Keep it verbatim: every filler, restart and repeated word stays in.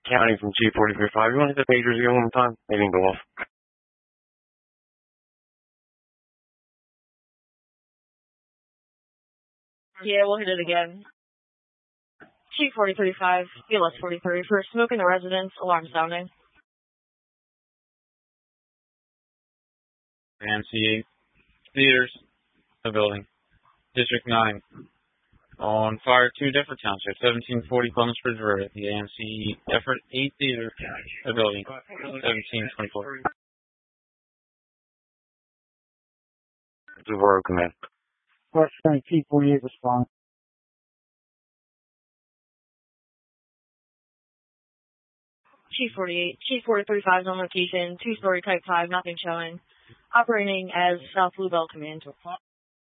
County from Chief forty three five. You want to hit the pagers again one more time? They didn't go off. Yeah, we'll hit it again. Chief forty three five, B L S forty-three for smoke in the residence, alarm sounding. A M C eight theaters, the building. District nine. On fire, two different townships. seventeen forty Columbus Bridge Road at the A M C Effort eight theater, the building. seventeen twenty-four. Zuvaro command. West County Chief forty-eight respond. Chief forty-eight, Chief forty three five is on location, two-story type five, nothing showing. Operating as South Bluebell Command.